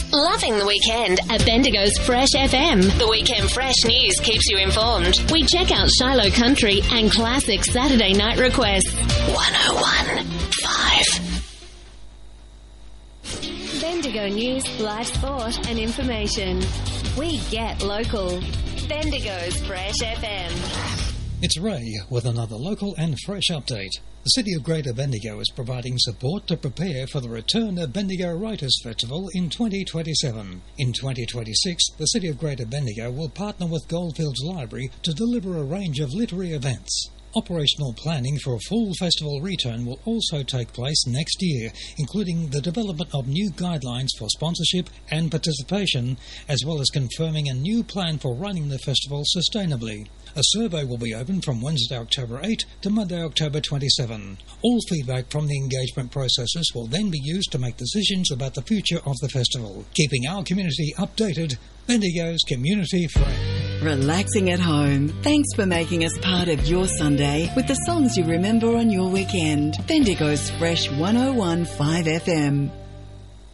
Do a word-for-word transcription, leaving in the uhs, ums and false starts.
Loving the weekend at Bendigo's Fresh F M. The Weekend Fresh News keeps you informed. We check out Shiloh Country and classic Saturday night requests. one oh one five. Bendigo News, live sport and information. We get local. Bendigo's Fresh F M. It's Ray with another local and fresh update. The City of Greater Bendigo is providing support to prepare for the return of Bendigo Writers Festival in twenty twenty-seven. In twenty twenty-six, the City of Greater Bendigo will partner with Goldfields Library to deliver a range of literary events. Operational planning for a full festival return will also take place next year, including the development of new guidelines for sponsorship and participation, as well as confirming a new plan for running the festival sustainably. A survey will be open from Wednesday, October eighth to Monday, October twenty-seventh. All feedback from the engagement processes will then be used to make decisions about the future of the festival, keeping our community updated. Bendigo's community friend. Relaxing at home. Thanks for making us part of your Sunday with the songs you remember on your weekend. Bendigo's Fresh one oh one point five F M.